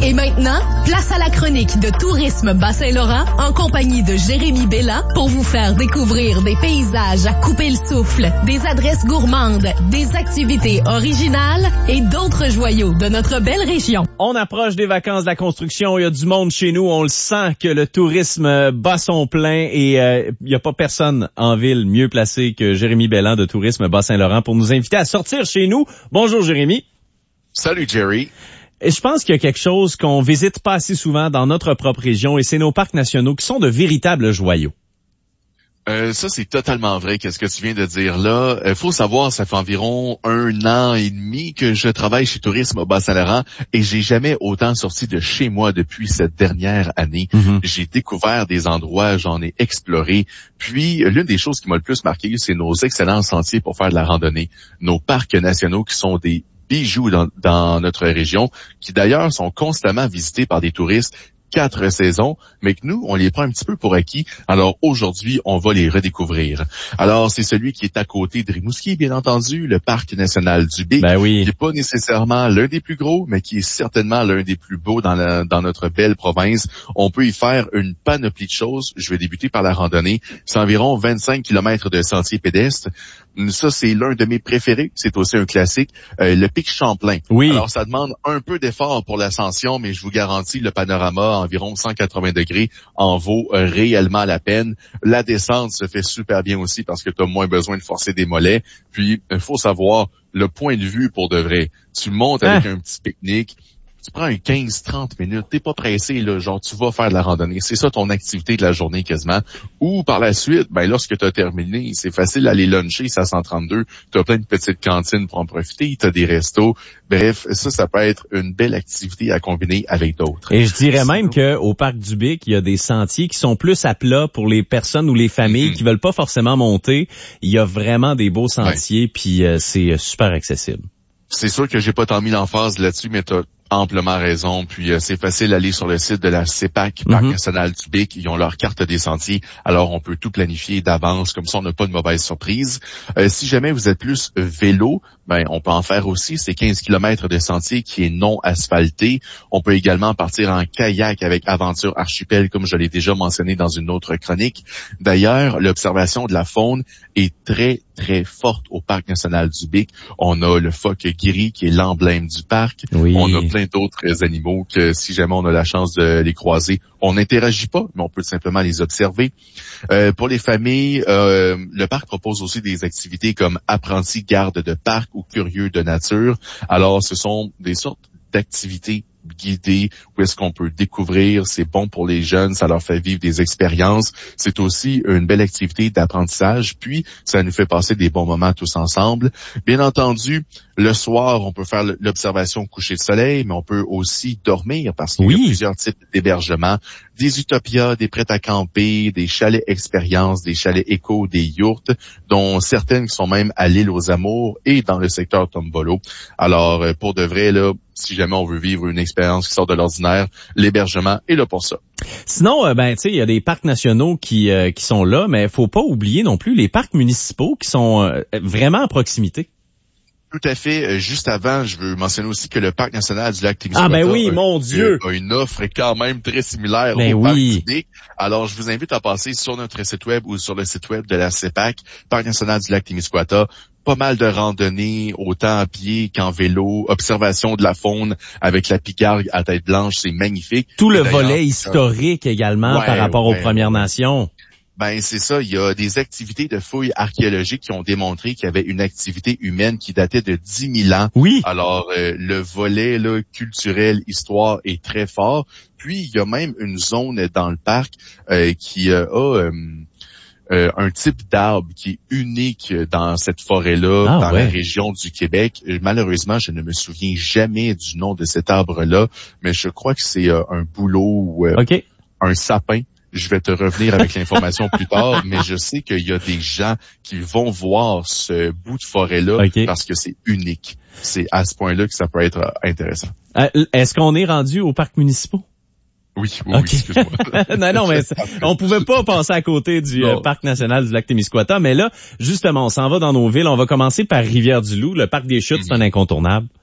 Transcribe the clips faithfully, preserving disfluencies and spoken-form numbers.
Et maintenant, place à la chronique de Tourisme Bas-Saint-Laurent en compagnie de Jérémy Bellin pour vous faire découvrir des paysages à couper le souffle, des adresses gourmandes, des activités originales et d'autres joyaux de notre belle région. On approche des vacances de la construction, il y a du monde chez nous, on le sent que le tourisme bat son plein et euh, il n'y a pas personne en ville mieux placé que Jérémy Bellin de Tourisme Bas-Saint-Laurent pour nous inviter à sortir chez nous. Bonjour Jérémy. Salut Jerry. Et je pense qu'il y a quelque chose qu'on visite pas assez souvent dans notre propre région et c'est nos parcs nationaux qui sont de véritables joyaux. Euh, ça, c'est totalement vrai, qu'est-ce que tu viens de dire là. Il euh, faut savoir, ça fait environ un an et demi que je travaille chez Tourisme Bas-Saint-Laurent et j'ai jamais autant sorti de chez moi depuis cette dernière année. Mm-hmm. J'ai découvert des endroits, j'en ai exploré. Puis, l'une des choses qui m'a le plus marqué, c'est nos excellents sentiers pour faire de la randonnée. Nos parcs nationaux qui sont des bijoux dans, dans notre région, qui d'ailleurs sont constamment visités par des touristes quatre saisons, mais que nous, on les prend un petit peu pour acquis. Alors aujourd'hui, on va les redécouvrir. Alors, c'est celui qui est à côté de Rimouski, bien entendu, le Parc national du Bic, ben oui. qui n'est pas nécessairement l'un des plus gros, mais qui est certainement l'un des plus beaux dans, la, dans notre belle province. On peut y faire une panoplie de choses. Je vais débuter par la randonnée. C'est environ vingt-cinq kilomètres de sentiers pédestres. Ça, c'est l'un de mes préférés. C'est aussi un classique. Euh, le Pic Champlain. Oui. Alors, ça demande un peu d'effort pour l'ascension, mais je vous garantis, le panorama à environ cent quatre-vingts degrés en vaut euh, réellement la peine. La descente se fait super bien aussi parce que tu as moins besoin de forcer des mollets. Puis, il faut savoir le point de vue pour de vrai. Tu montes avec ah. un petit pique-nique. Tu prends un quinze trente minutes, t'es pas pressé, là, genre tu vas faire de la randonnée. C'est ça ton activité de la journée quasiment. Ou par la suite, ben lorsque tu as terminé, c'est facile d'aller luncher, c'est à cent trente-deux. Tu as plein de petites cantines pour en profiter, tu as des restos. Bref, ça, ça peut être une belle activité à combiner avec d'autres. Et je dirais même qu'au Parc du Bic, il y a des sentiers qui sont plus à plat pour les personnes ou les familles mm-hmm. qui veulent pas forcément monter. Il y a vraiment des beaux sentiers, ouais. puis euh, c'est super accessible. C'est sûr que j'ai pas tant mis l'emphase là-dessus, mais t'as amplement raison. Puis euh, c'est facile d'aller sur le site de la C E P A C, Parc mm-hmm. national du Bic. Ils ont leur carte des sentiers. Alors, on peut tout planifier d'avance. Comme ça, on n'a pas de mauvaise surprise. Euh, si jamais vous êtes plus vélo, ben on peut en faire aussi. C'est quinze kilomètres de sentier qui est non asphalté. On peut également partir en kayak avec Aventure Archipel, comme je l'ai déjà mentionné dans une autre chronique. D'ailleurs, l'observation de la faune est très, très forte au Parc national du Bic. On a le phoque gris qui est l'emblème du parc. Oui. On a plein d'autres animaux que si jamais on a la chance de les croiser, on n'interagit pas, mais on peut simplement les observer. Euh, pour les familles, euh, le parc propose aussi des activités comme apprentis garde de parc ou curieux de nature. Alors, ce sont des sortes d'activités guidées où est-ce qu'on peut découvrir. C'est bon pour les jeunes, ça leur fait vivre des expériences. C'est aussi une belle activité d'apprentissage, puis ça nous fait passer des bons moments tous ensemble. Bien entendu, le soir, on peut faire l'observation coucher de soleil, mais on peut aussi dormir parce qu'il oui. y a plusieurs types d'hébergements. Des utopias, des prêts à camper, des chalets expériences, des chalets éco, des yourtes, dont certaines qui sont même à l'île aux Amours et dans le secteur Tombolo. Alors, pour de vrai, là, si jamais on veut vivre une expérience qui sort de l'ordinaire, l'hébergement est là pour ça. Sinon, euh, ben tu sais, il y a des parcs nationaux qui euh, qui sont là, mais faut pas oublier non plus les parcs municipaux qui sont euh, vraiment à proximité. Tout à fait. Juste avant, je veux mentionner aussi que le Parc national du lac Témiscouata ah ben oui, mon Dieu. a une offre quand même très similaire ben au oui. Parc du Bic. Alors, je vous invite à passer sur notre site web ou sur le site web de la C E P A C, Parc national du lac Témiscouata. Pas mal de randonnées, autant à pied qu'en vélo, observation de la faune avec la picargue à tête blanche, c'est magnifique. Tout le volet historique également ouais, par rapport ouais, aux Premières ouais. Nations. Ben c'est ça, il y a des activités de fouilles archéologiques qui ont démontré qu'il y avait une activité humaine qui datait de dix mille ans. Oui. Alors euh, le volet là, culturel, histoire est très fort. Puis il y a même une zone dans le parc euh, qui euh, a euh, euh, un type d'arbre qui est unique dans cette forêt-là, ah, dans ouais. la région du Québec. Malheureusement, je ne me souviens jamais du nom de cet arbre-là, mais je crois que c'est euh, un bouleau ou euh, okay. un sapin. Je vais te revenir avec l'information plus tard, mais je sais qu'il y a des gens qui vont voir ce bout de forêt-là okay. parce que c'est unique. C'est à ce point-là que ça peut être intéressant. Euh, est-ce qu'on est rendu aux parcs municipaux? Oui, oui, okay. oui, excuse-moi. non, non, mais on pouvait pas passer à côté du euh, Parc national du lac Témiscouata, mais là, justement, on s'en va dans nos villes. On va commencer par Rivière-du-Loup. Le Parc des Chutes, mm-hmm. c'est un incontournable.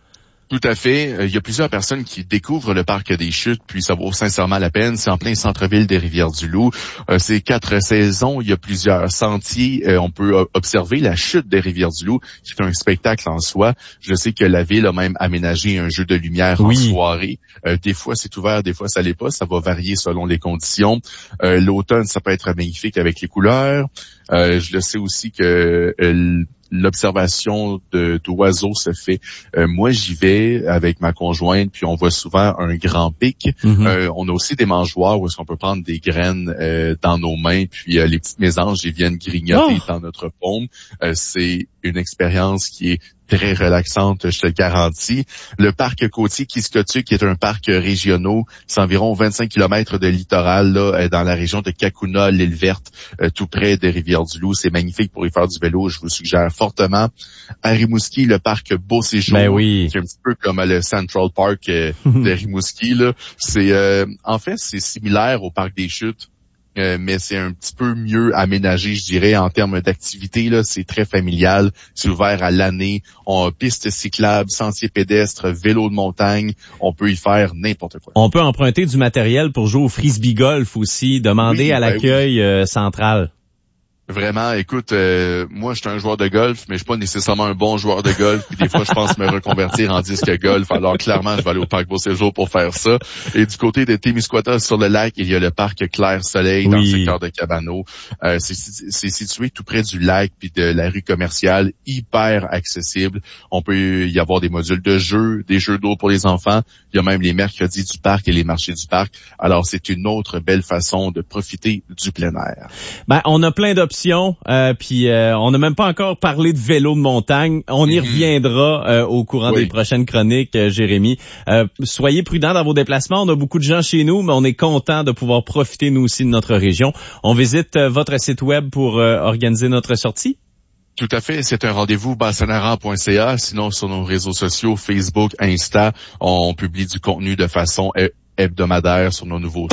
Tout à fait. Il y a plusieurs personnes qui découvrent le parc des Chutes, puis ça vaut sincèrement la peine. C'est en plein centre-ville des Rivières-du-Loup. Euh, c'est quatre saisons. Il y a plusieurs sentiers. Euh, on peut observer la chute des Rivières-du-Loup, qui est un spectacle en soi. Je sais que la ville a même aménagé un jeu de lumière oui. en soirée. Euh, des fois, c'est ouvert, des fois, ça l'est pas. Ça va varier selon les conditions. Euh, l'automne, ça peut être magnifique avec les couleurs. Euh, je le sais aussi que euh, l'observation de, d'oiseaux se fait. Euh, moi, j'y vais avec ma conjointe, puis on voit souvent un grand pic. Mm-hmm. Euh, on a aussi des mangeoires où est-ce qu'on peut prendre des graines euh, dans nos mains, puis euh, les petites mésanges, ils viennent grignoter oh. dans notre paume. Euh, c'est une expérience qui est très relaxante, je te le garantis. Le parc côtier Kiskotuk, qui est un parc régional, c'est environ vingt-cinq kilomètres de littoral là, dans la région de Kakuna, l'île verte, euh, tout près des Rivières-du-Loup. C'est magnifique pour y faire du vélo, je vous suggère fortement. À Rimouski, le parc Beau Séjour, ben oui. qui est un petit peu comme le Central Park euh, de Rimouski. Là. C'est, euh, en fait, c'est similaire au parc des Chutes. Euh, mais c'est un petit peu mieux aménagé, je dirais, en termes d'activité. Là, c'est très familial, c'est ouvert à l'année. On a pistes cyclables, sentiers pédestres, vélos de montagne. On peut y faire n'importe quoi. On peut emprunter du matériel pour jouer au frisbee golf aussi, demander oui, à l'accueil ben oui. euh, central. Vraiment, écoute, euh, moi, je suis un joueur de golf, mais je suis pas nécessairement un bon joueur de golf. Puis des fois, je pense me reconvertir en disque golf. Alors, clairement, je vais aller au parc Beau Séjour pour faire ça. Et du côté de Témiscouata, sur le lac, il y a le parc Clair-Soleil oui. dans le secteur de Cabano. Euh, c'est, c'est situé tout près du lac puis de la rue commerciale, hyper accessible. On peut y avoir des modules de jeux, des jeux d'eau pour les enfants. Il y a même les mercredis du parc et les marchés du parc. Alors, c'est une autre belle façon de profiter du plein air. Ben, on a plein d'options. Euh, puis euh, on n'a même pas encore parlé de vélo de montagne. On y reviendra euh, au courant oui. des prochaines chroniques, euh, Jérémy. Euh, soyez prudents dans vos déplacements. On a beaucoup de gens chez nous, mais on est content de pouvoir profiter nous aussi de notre région. On visite euh, votre site web pour euh, organiser notre sortie. Tout à fait, c'est un rendez-vous bassin-laurent point c a. Sinon, sur nos réseaux sociaux, Facebook, Insta, on publie du contenu de façon hebdomadaire sur nos nouveautés.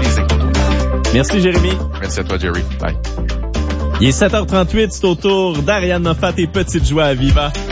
Merci, Jérémy. Merci à toi, Jerry. Bye. Il est sept heures trente-huit, c'est au tour d'Ariane Moffat et Petite Joie à Viva.